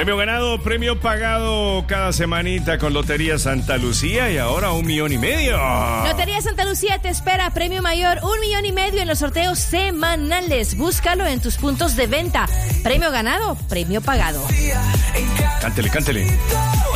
Premio ganado, premio pagado cada semanita con Lotería Santa Lucía y ahora 1,5 millones. Lotería Santa Lucía te espera, premio mayor 1,5 millones en los sorteos semanales. Búscalo en tus puntos de venta. Premio ganado, premio pagado. Cántele.